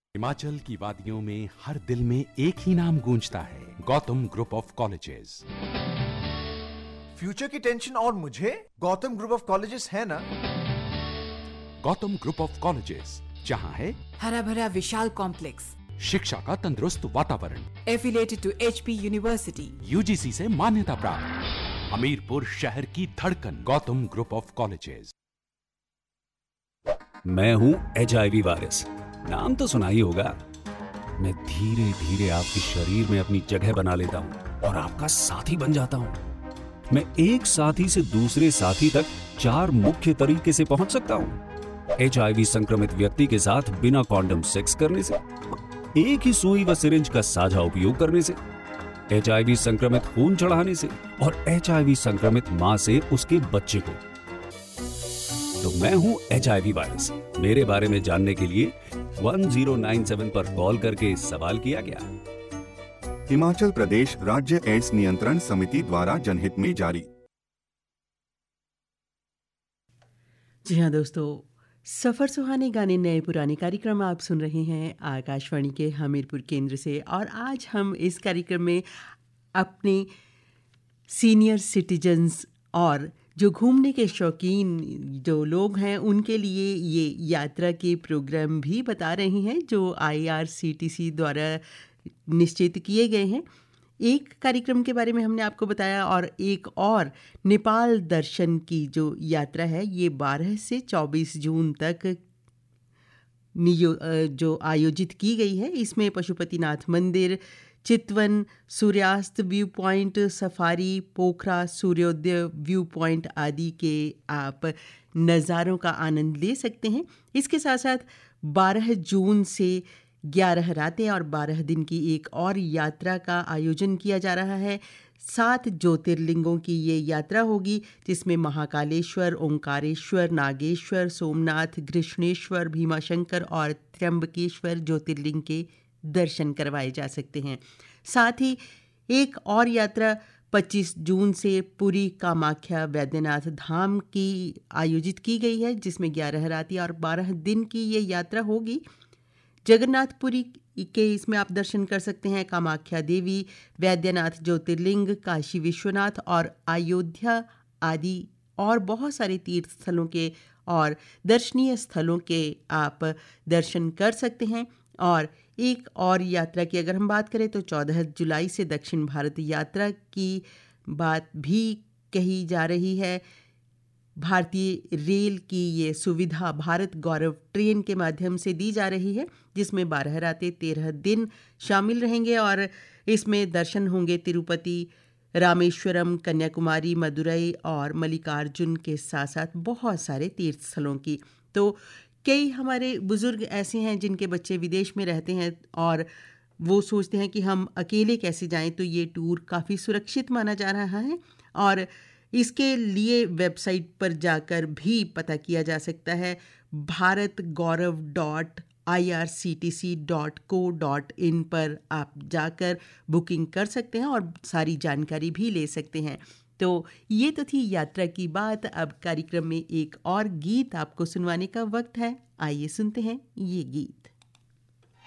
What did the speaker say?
हिमाचल की वादियों में हर दिल में एक ही नाम गूंजता है, Gautam group of colleges. Future की टेंशन और मुझे गौतम ग्रुप ऑफ कॉलेजेस है ना। गौतम ग्रुप ऑफ कॉलेजेस, जहां है हरा भरा विशाल कॉम्प्लेक्स, शिक्षा का तंदुरुस्त वातावरण, affiliated to HP university, UGC से मान्यता प्राप्त, हमीरपुर शहर की धड़कन, गौतम ग्रुप ऑफ कॉलेजेस। मैं हूं HIV वायरस, नाम तो सुना ही होगा। मैं धीरे धीरे आपके शरीर में अपनी जगह बना लेता हूं और आपका साथी बन जाता हूं। मैं एक साथी से दूसरे साथी तक 4 मुख्य तरीके से पहुंच सकता हूं। HIV संक्रमित व्यक्ति के साथ बिना कॉन्डम सेक्स करने से, एक ही सुई व सिरिंज का साझा उपयोग करने से, HIV संक्रमित खून चढ़ाने से और HIV संक्रमित मां से उसके बच्चे को। तो मैं हूं HIV वायरस। मेरे बारे में जानने के लिए 1097 पर कॉल करके सवाल किया गया। हिमाचल प्रदेश राज्य एड्स नियंत्रण समिति द्वारा जनहित में जारी। जी हाँ दोस्तों, सफ़र सुहाने गाने नए पुराने कार्यक्रम आप सुन रहे हैं आकाशवाणी के हमीरपुर केंद्र से। और आज हम इस कार्यक्रम में अपने सीनियर सिटीजन्स और जो घूमने के शौकीन जो लोग हैं उनके लिए ये यात्रा के प्रोग्राम भी बता रहे हैं जो IRCTC द्वारा निश्चित किए गए हैं। एक कार्यक्रम के बारे में हमने आपको बताया और एक और नेपाल दर्शन की जो यात्रा है ये 12 से 24 जून तक जो आयोजित की गई है। इसमें पशुपतिनाथ मंदिर, चितवन, सूर्यास्त व्यू पॉइंट, सफारी, पोखरा, सूर्योदय व्यू पॉइंट आदि के आप नज़ारों का आनंद ले सकते हैं। इसके साथ साथ 12 जून से 11 रातें और 12 दिन की एक और यात्रा का आयोजन किया जा रहा है। 7 ज्योतिर्लिंगों की ये यात्रा होगी जिसमें महाकालेश्वर, ओंकारेश्वर, नागेश्वर, सोमनाथ, कृष्णेश्वर, भीमाशंकर और त्र्यंबकेश्वर ज्योतिर्लिंग के दर्शन करवाए जा सकते हैं। साथ ही एक और यात्रा 25 जून से पुरी कामाख्या वैद्यनाथ धाम की आयोजित की गई है जिसमें 11 रातें और 12 दिन की ये यात्रा होगी। जगन्नाथपुरी के इसमें आप दर्शन कर सकते हैं कामाख्या देवी, वैद्यनाथ ज्योतिर्लिंग, काशी विश्वनाथ और अयोध्या आदि और बहुत सारे तीर्थ स्थलों के और दर्शनीय स्थलों के आप दर्शन कर सकते हैं। और एक और यात्रा की अगर हम बात करें तो 14 जुलाई से दक्षिण भारत यात्रा की बात भी कही जा रही है। भारतीय रेल की ये सुविधा भारत गौरव ट्रेन के माध्यम से दी जा रही है जिसमें 12 रातें 13 दिन शामिल रहेंगे और इसमें दर्शन होंगे तिरुपति, रामेश्वरम, कन्याकुमारी, मदुरई और मल्लिकार्जुन के साथ साथ बहुत सारे तीर्थ स्थलों की। तो कई हमारे बुजुर्ग ऐसे हैं जिनके बच्चे विदेश में रहते हैं और वो सोचते हैं कि हम अकेले कैसे जाएं, तो ये टूर काफ़ी सुरक्षित माना जा रहा है और इसके लिए वेबसाइट पर जाकर भी पता किया जा सकता है। bharatgaurav.irctc.co.in पर आप जाकर बुकिंग कर सकते हैं और सारी जानकारी भी ले सकते हैं। तो ये तो थी यात्रा की बात। अब कार्यक्रम में एक और गीत आपको सुनवाने का वक्त है। आइए सुनते हैं ये गीत।